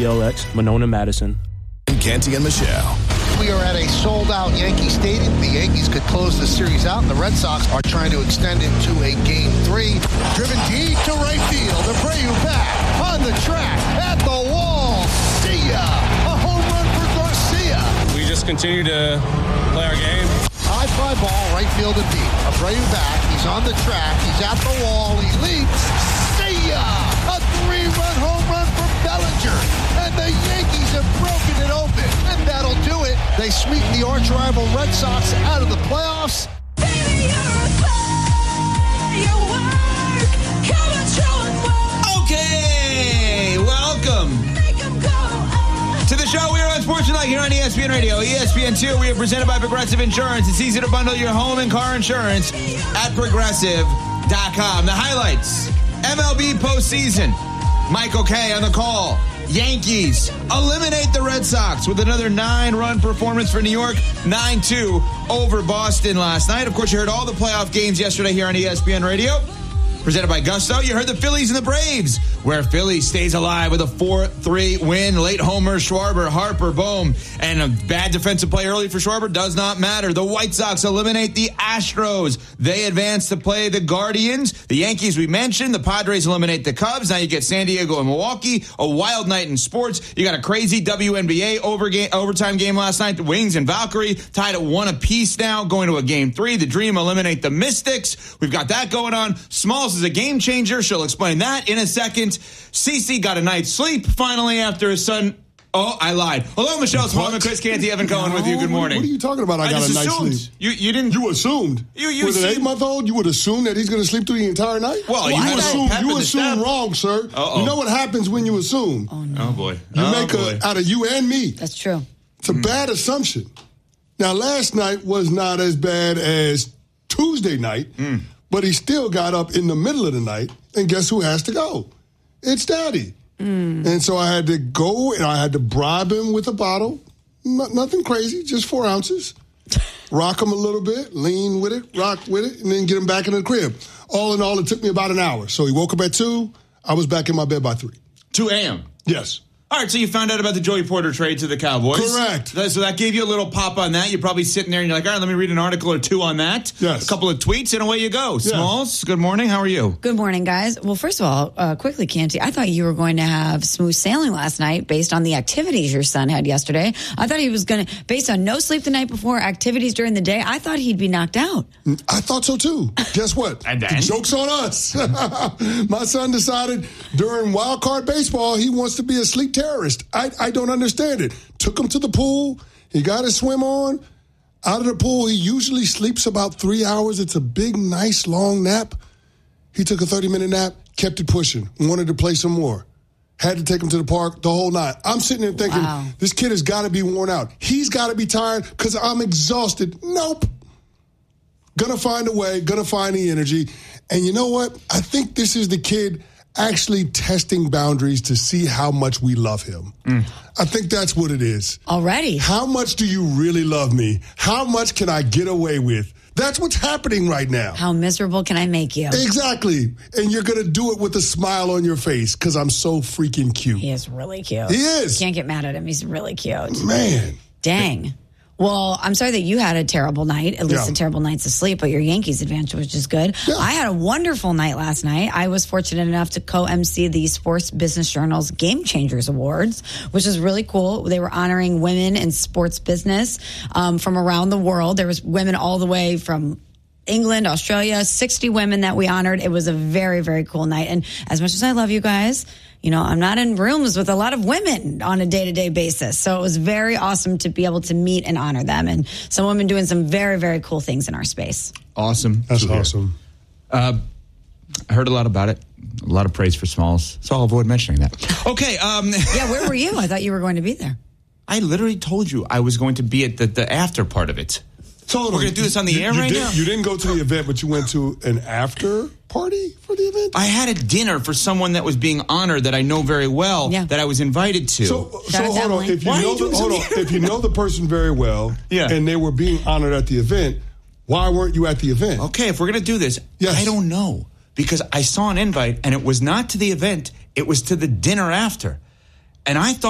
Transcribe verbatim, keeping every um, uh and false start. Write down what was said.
L X, Monona, Madison. Canty and Michelle. We are at a sold-out Yankee Stadium. The Yankees could close the series out, and the Red Sox are trying to extend it to a game three. Driven deep to right field. Abreu back on the track at the wall. See ya! A home run for Garcia. We just continue to play our game. High fly ball, right field and deep. Abreu back. He's on the track. He's at the wall. He leaps. See ya! A three-run home run for Bellinger. And the Yankees have broken it open. And that'll do it. They sweep the arch-rival Red Sox out of the playoffs. Baby, you're a firework. Come and show 'em what. Okay, welcome Make 'em go, oh. to the show. We are on Sports Tonight here on E S P N Radio. E S P N two, we are presented by Progressive Insurance. It's easy to bundle your home and car insurance at Progressive dot com. The highlights, M L B postseason. Michael Kay on the call. Yankees eliminate the Red Sox with another nine-run performance for New York, nine two over Boston last night. Of course, you heard all the playoff games yesterday here on E S P N Radio. Presented by Gusto. You heard the Phillies and the Braves, where Philly stays alive with a four three win. Late homer, Schwarber, Harper, Bohm, and a bad defensive play early for Schwarber does not matter. The White Sox eliminate the Astros. They advance to play the Guardians. The Yankees, we mentioned. The Padres eliminate the Cubs. Now you get San Diego and Milwaukee. A wild night in sports. You got a crazy W N B A over game, overtime game last night. The Wings and Valkyrie tied at one apiece now, going to a game three. The Dream eliminate the Mystics. We've got that going on. Smalls is a game changer. She'll explain that in a second. Cece got a night's sleep finally after his son. Oh, I lied. Hello, Michelle Smallman, Chris Canty, Evan Cohen with you. Good morning. What are you talking about? I, I got just a night's assumed. sleep. You, you didn't. You assumed. You, you With an assumed- eight-month-old, you would assume that he's going to sleep through the entire night? Well, you you had a assume, pep in you the assume step. wrong, sir. Uh-oh. You know what happens when you assume? Oh, no. Oh, boy. You oh, make boy. a, out of you and me. That's true. It's a mm. bad assumption. Now, last night was not as bad as Tuesday night, mm. but he still got up in the middle of the night, and guess who has to go? It's Daddy. Mm. And so I had to go, and I had to bribe him with a bottle. No, nothing crazy, just four ounces. Rock him a little bit, lean with it, rock with it, and then get him back in the crib. All in all, it took me about an hour. So he woke up at two. I was back in my bed by three. two a.m. Yes. All right, so you found out about the Joey Porter trade to the Cowboys. Correct. So that gave you a little pop on that. You're probably sitting there and you're like, all right, let me read an article or two on that. Yes. A couple of tweets and away you go. Yes. Smalls, good morning. How are you? Good morning, guys. Well, first of all, uh, quickly, Canty, I thought you were going to have smooth sailing last night based on the activities your son had yesterday. I thought he was going to, based on no sleep the night before, activities during the day, I thought he'd be knocked out. I thought so, too. Guess what? And then? The joke's on us. My son decided during wild card baseball he wants to be a sleep terrorist. I, I don't understand it. Took him to the pool. He got his swim on. Out of the pool, he usually sleeps about three hours. It's a big, nice, long nap. He took a thirty-minute nap, kept it pushing, wanted to play some more. Had to take him to the park the whole night. I'm sitting there thinking, wow. This kid has got to be worn out. He's got to be tired because I'm exhausted. Nope. Gonna find a way, gonna find the energy. And you know what? I think this is the kid actually testing boundaries to see how much we love him. Mm. I think that's what it is. Already. How much do you really love me? How much can I get away with? That's what's happening right now. How miserable can I make you? Exactly. And you're going to do it with a smile on your face because I'm so freaking cute. He is really cute. He is. Can't get mad at him. He's really cute. Man. Dang. Well, I'm sorry that you had a terrible night, at least Yeah. a terrible night's of sleep, but your Yankees advantage was just good. Yeah. I had a wonderful night last night. I was fortunate enough to co-emcee the Sports Business Journal's Game Changers Awards, which is really cool. They were honoring women in sports business um, from around the world. There was women all the way from England, Australia, sixty women that we honored. It was a very, very cool night. And as much as I love you guys, you know, I'm not in rooms with a lot of women on a day-to-day basis. So it was very awesome to be able to meet and honor them. And some women doing some very, very cool things in our space. Awesome. That's awesome. Uh, I heard a lot about it. A lot of praise for Smalls. So I'll avoid mentioning that. Okay. Um, Yeah, where were you? I thought you were going to be there. I literally told you I was going to be at the, the after part of it. So We're going to do this on the you, air you right did, now? You didn't go to the event, but you went to an after party for the event? I had a dinner for someone that was being honored that I know very well, Yeah. that I was invited to. So, Shout so out to hold on. Emily. If you Why are know you doing the, hold on. something? If you know the person very well, Yeah. and they were being honored at the event, why weren't you at the event? Okay, if we're going to do this, Yes. I don't know. Because I saw an invite, and it was not to the event. It was to the dinner after. And I thought